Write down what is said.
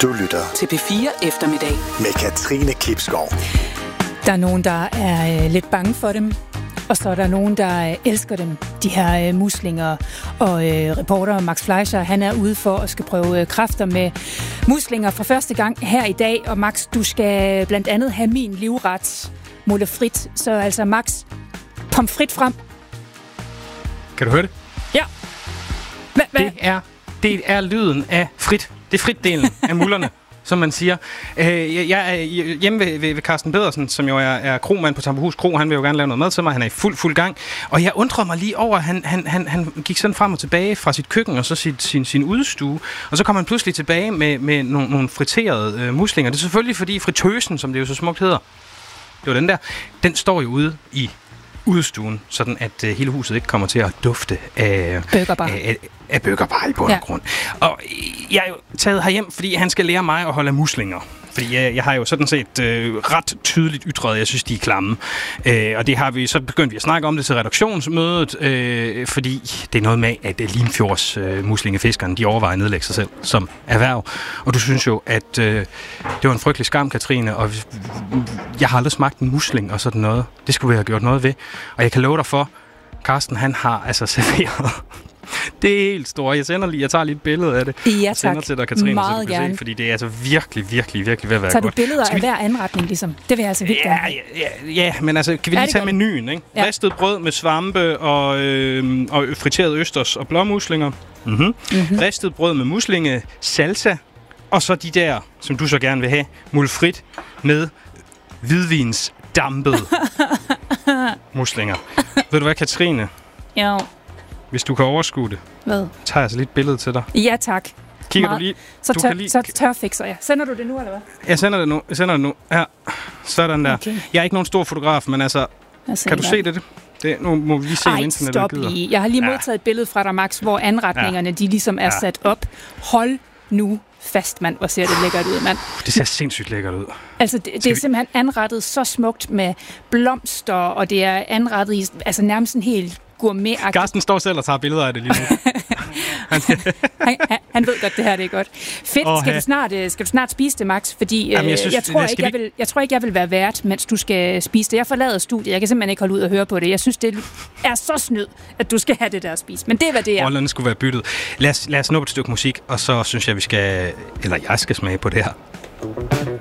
Du lytter til P4 Eftermiddag med Katrine Klipskov. Der er nogen, der er lidt bange for dem, og så er der nogen, der elsker dem, de her muslinger. Og reporter Max Fleischer, han er ude for at skal prøve kræfter med muslinger for første gang her i dag. Og Max, du skal blandt andet have min livret, Molle Frit. Så altså Max, pomfrit frem. Kan du høre det? Ja. Det er lyden af frit. Det er fritdelen af mullerne, som man siger. Jeg er hjemme ved Carsten Pedersen, som jo er kromand på Tamperhus Kro. Han vil jo gerne lave noget mad til mig. Han er i fuld gang. Og jeg undrer mig lige over, at han gik sådan frem og tilbage fra sit køkken og så sin udstue. Og så kom han pludselig tilbage med nogle friterede muslinger. Det er selvfølgelig fordi fritøsen, som det jo så smukt hedder, det var den der, den står jo ude i udstuen, sådan at hele huset ikke kommer til at dufte af burgerbar i bund og grund. Og jeg er jo taget herhjem, fordi han skal lære mig at holde af muslinger. Fordi jeg har jo sådan set ret tydeligt ytret, jeg synes, de er klamme. Og det har vi så begyndt at snakke om det til redaktionsmødet, fordi det er noget med, at Limfjords muslingefiskerne, de overvejer at nedlægge sig selv som erhverv. Og du synes jo, at det var en frygtelig skam, Katrine, og jeg har aldrig smagt en musling og sådan noget. Det skulle vi have gjort noget ved. Og jeg kan love dig for, Carsten, han har altså serveret. Det er helt stort. Jeg tager lige et billede af det. Ja, tak. Jeg sender til dig, Katrine, meget så du kan se, fordi det er altså virkelig ved at være godt. Tager du billeder af hver anretning, ligesom? Det vil jeg altså virkelig gerne. Ja, men altså, kan vi lige tage menuen, ikke? Ja. Ristet brød med svampe og friteret østers og blåmuslinger. Ristet brød med muslinge, salsa, og så de der, som du så gerne vil have, Molle Frit med hvidvinsdampede muslinger. Ved du hvad, Katrine? Ja. Hvis du kan overskue det, hvad? Tager jeg så lige et billede til dig. Ja, tak. Kigger du lige? Så tørfikser jeg. Sender du det nu, eller hvad? Jeg sender det nu. Ja, sådan der. Okay. Jeg er ikke nogen stor fotograf, men altså kan du se det? Nu må vi lige se internettet. Stop lige. Jeg har lige modtaget et billede fra dig, Max, hvor anretningerne, de ligesom er sat op. Hold nu fast, mand. Hvor ser det lækkert ud, mand. Det ser sindssygt lækkert ud. Altså, det er simpelthen anrettet så smukt med blomster, og det er anrettet i altså nærmest en helt gourmet-agtigt. Carsten står selv og tager billeder af det lige nu. han ved godt, det her det er godt. Fedt. Skal du snart spise det, Max? Fordi jeg tror ikke, jeg vil være vært, mens du skal spise det. Jeg forlader studiet. Jeg kan simpelthen ikke holde ud og høre på det. Jeg synes, det er så snyd, at du skal have det der at spise. Men det er, hvad det er. Rollerne skulle være byttet. Lad os nå på et stykke musik, og så synes jeg, jeg skal smage på det her.